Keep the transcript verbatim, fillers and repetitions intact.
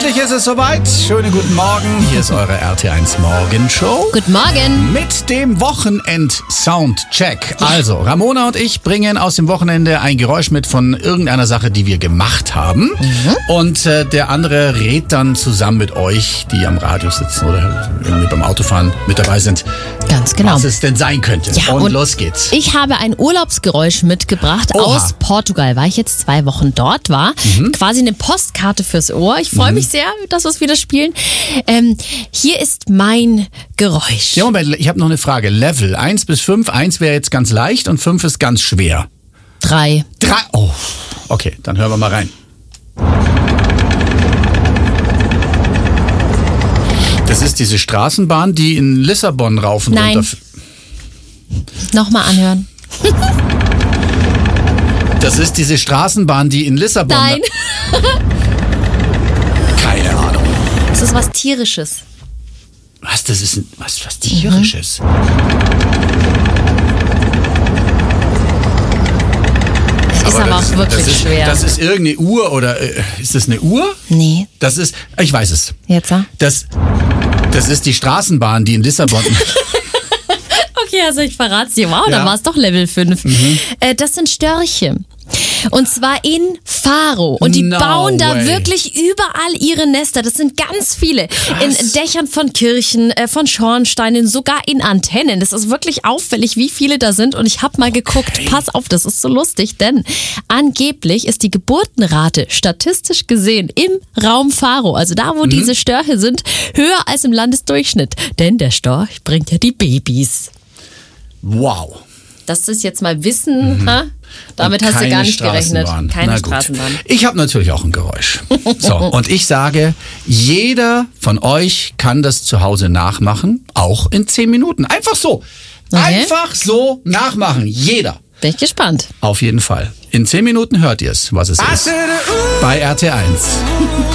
Endlich ist es soweit. Schönen guten Morgen. Hier ist eure R T eins Morgenshow. Guten Morgen. Mit dem Wochenend-Soundcheck. Also, Ramona und ich bringen aus dem Wochenende ein Geräusch mit von irgendeiner Sache, die wir gemacht haben. Mhm. Und äh, der andere rät dann zusammen mit euch, die am Radio sitzen oder irgendwie beim Autofahren mit dabei sind, ganz genau, was es denn sein könnte. Ja, und, und los geht's. Ich habe ein Urlaubsgeräusch mitgebracht. Oha. Aus Portugal, weil ich jetzt zwei Wochen dort war. Mhm. Quasi eine Postkarte fürs Ohr. Ich freue mhm. mich sehr, dass wir es wieder spielen. Ähm, hier ist mein Geräusch. Ja, Moment, ich habe noch eine Frage. Level eins bis fünf. eins wäre jetzt ganz leicht und fünf ist ganz schwer. drei. drei. Oh, okay, dann hören wir mal rein. Das ist diese Straßenbahn, die in Lissabon rauf und Nein. runter... Nochmal anhören. Das ist diese Straßenbahn, die in Lissabon... Nein. Keine Ahnung. Das ist was Tierisches. Was? Das ist ein, was, was Tierisches? Mhm. Es ist aber, aber das, auch wirklich das ist, schwer. Das ist irgendeine Uhr oder... Äh, ist das eine Uhr? Nee. Das ist... Ich weiß es. Jetzt, ja? Das, das ist die Straßenbahn, die in Lissabon... Okay, also ich verrate es dir. Wow, ja. dann war es doch Level fünf. Mhm. Äh, das sind Störche. Und zwar in Faro. Und die No bauen da way. wirklich überall ihre Nester. Das sind ganz viele. Krass. In Dächern von Kirchen, äh, von Schornsteinen, sogar in Antennen. Das ist wirklich auffällig, wie viele da sind. Und ich habe mal geguckt, Okay. pass auf, das ist so lustig, denn angeblich ist die Geburtenrate statistisch gesehen im Raum Faro, also da, wo mhm. diese Störche sind, höher als im Landesdurchschnitt. Denn der Storch bringt ja die Babys. Wow. Das ist jetzt mal Wissen, mhm. ha? Damit und hast du gar nicht gerechnet. Straßenbahn. Keine Na gut. Straßenbahn. Ich habe natürlich auch ein Geräusch. So, und ich sage, jeder von euch kann das zu Hause nachmachen, auch in zehn Minuten. Einfach so. Okay. Einfach so nachmachen. Jeder. Bin ich gespannt. Auf jeden Fall. In zehn Minuten hört ihr es, was es ist. Bei R T eins.